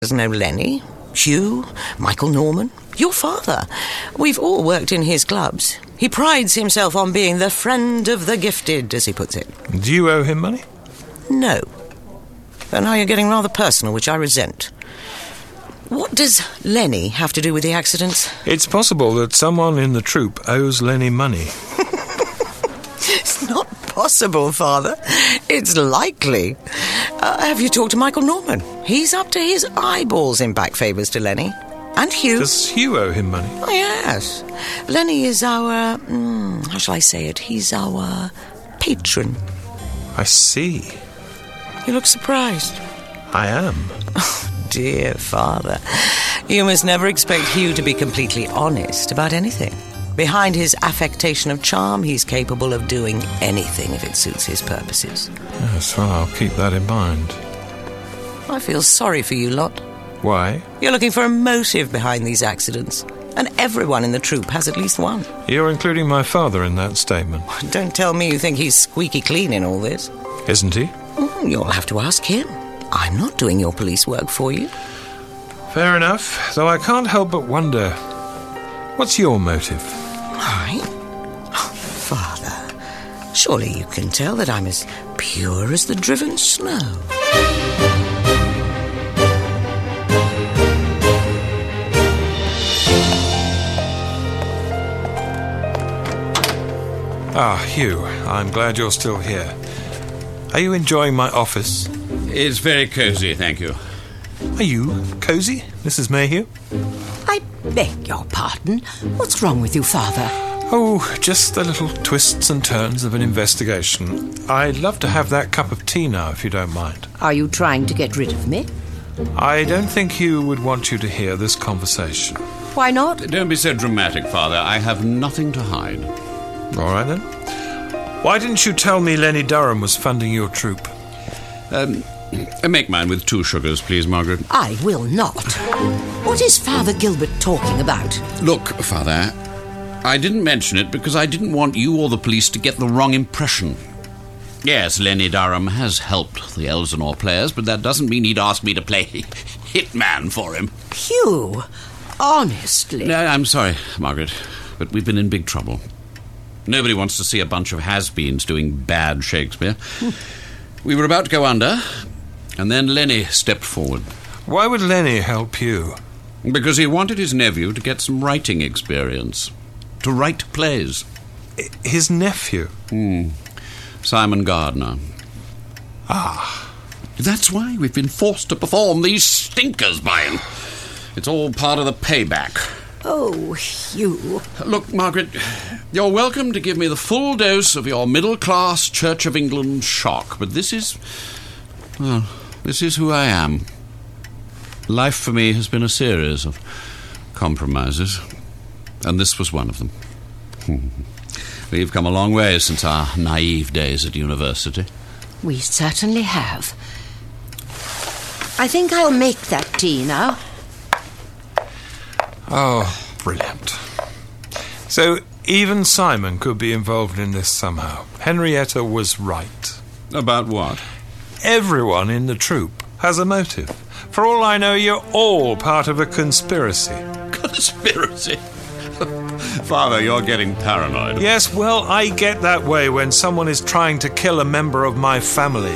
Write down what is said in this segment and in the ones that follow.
know Lenny, Hugh, Michael Norman, your father. We've all worked in his clubs. He prides himself on being the friend of the gifted, as he puts it. Do you owe him money? No. But now you're getting rather personal, which I resent. What does Lenny have to do with the accidents? It's possible that someone in the troupe owes Lenny money. It's not possible, Father. It's likely. Have you talked to Michael Norman? He's up to his eyeballs in back favours to Lenny. And Hugh. Does Hugh owe him money? Oh, yes. Lenny is our... how shall I say it? He's our patron. I see. You look surprised. I am. Oh, dear Father. You must never expect Hugh to be completely honest about anything. Behind his affectation of charm, he's capable of doing anything if it suits his purposes. Yes, well, I'll keep that in mind. I feel sorry for you lot. Why? You're looking for a motive behind these accidents. And everyone in the troupe has at least one. You're including my father in that statement. Don't tell me you think he's squeaky clean in all this. Isn't he? You'll have to ask him. I'm not doing your police work for you. Fair enough, though I can't help but wonder, what's your motive? Mine? Oh, Father, surely you can tell that I'm as pure as the driven snow. Ah, Hugh, I'm glad you're still here. Are you enjoying my office? It's very cosy, thank you. Are you cosy, Mrs. Mayhew? I beg your pardon. What's wrong with you, Father? Oh, just the little twists and turns of an investigation. I'd love to have that cup of tea now, if you don't mind. Are you trying to get rid of me? I don't think Hugh would want you to hear this conversation. Why not? Don't be so dramatic, Father. I have nothing to hide. All right, then. Why didn't you tell me Lenny Durham was funding your troupe? Make mine with 2 sugars, please, Margaret. I will not. What is Father Gilbert talking about? Look, Father, I didn't mention it because I didn't want you or the police to get the wrong impression. Yes, Lenny Durham has helped the Elsinore players, but that doesn't mean he'd ask me to play hitman for him. Hugh, honestly... No, I'm sorry, Margaret, but we've been in big trouble. Nobody wants to see a bunch of has-beens doing bad Shakespeare. We were about to go under, and then Lenny stepped forward. Why would Lenny help you? Because he wanted his nephew to get some writing experience. To write plays. His nephew? Simon Gardner. Ah. That's why we've been forced to perform these stinkers by him. It's all part of the payback. Oh, Hugh. Look, Margaret, you're welcome to give me the full dose of your middle-class Church of England shock, but this is who I am. Life for me has been a series of compromises, and this was one of them. We've come a long way since our naive days at university. We certainly have. I think I'll make that tea now. Oh, brilliant. So even Simon could be involved in this somehow. Henrietta was right. About what? Everyone in the troupe has a motive. For all I know, you're all part of a conspiracy. Conspiracy? Father, you're getting paranoid. Yes, well, I get that way when someone is trying to kill a member of my family.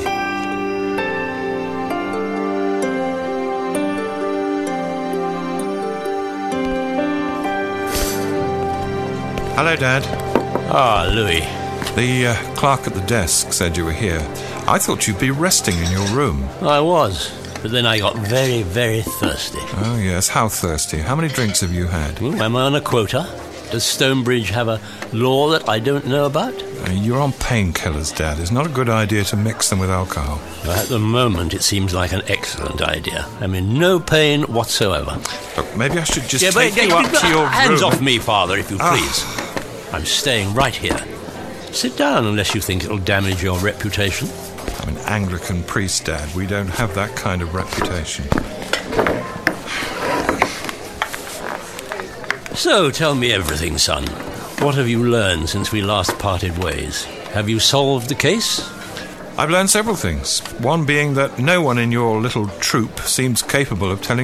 Hello, Dad. Ah, Louis. The clerk at the desk said you were here. I thought you'd be resting in your room. I was, but then I got very, very thirsty. Oh, yes. How thirsty? How many drinks have you had? Am I on a quota? Does Stonebridge have a law that I don't know about? You're on painkillers, Dad. It's not a good idea to mix them with alcohol. At the moment, it seems like an excellent idea. I'm in no pain whatsoever. Look, maybe I should just take you up to your room. Hands off me, Father, if you please. I'm staying right here. Sit down unless you think it'll damage your reputation. I'm an Anglican priest, Dad. We don't have that kind of reputation. So, tell me everything, son. What have you learned since we last parted ways? Have you solved the case? I've learned several things. One being that no one in your little troupe seems capable of telling